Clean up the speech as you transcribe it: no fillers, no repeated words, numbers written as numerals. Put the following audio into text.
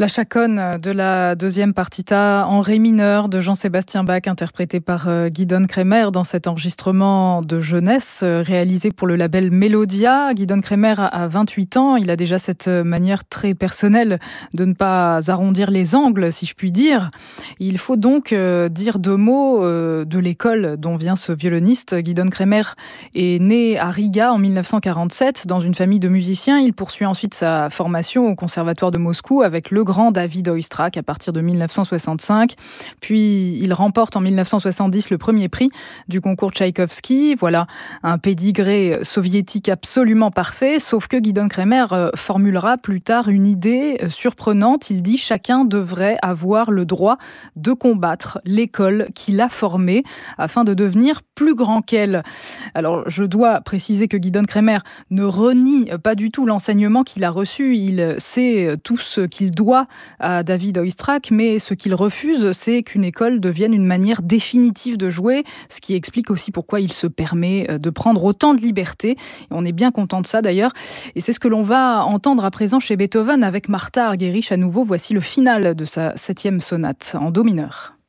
La chaconne de la deuxième partita en ré mineur de Jean-Sébastien Bach, interprétée par Gidon Kremer dans cet enregistrement de jeunesse réalisé pour le label Melodia. Gidon Kremer a 28 ans, il a déjà cette manière très personnelle de ne pas arrondir les angles, si je puis dire. Il faut donc dire deux mots de l'école dont vient ce violoniste. Gidon Kremer est né à Riga en 1947 dans une famille de musiciens. Il poursuit ensuite sa formation au conservatoire de Moscou avec le grand David Oistrakh à partir de 1965. Puis il remporte en 1970 le premier prix du concours Tchaïkovski. Voilà un pédigré soviétique absolument parfait, sauf que Gidon Kremer formulera plus tard une idée surprenante. Il dit: chacun devrait avoir le droit de combattre l'école qui l'a formé afin de devenir plus grand qu'elle. Alors je dois préciser que Gidon Kremer ne renie pas du tout l'enseignement qu'il a reçu. Il sait tout ce qu'il doit à David Oistrakh, mais ce qu'il refuse, c'est qu'une école devienne une manière définitive de jouer, ce qui explique aussi pourquoi il se permet de prendre autant de liberté. Et on est bien content de ça d'ailleurs. Et c'est ce que l'on va entendre à présent chez Beethoven avec Martha Argerich à nouveau. Voici le final de sa 7e sonate en do mineur.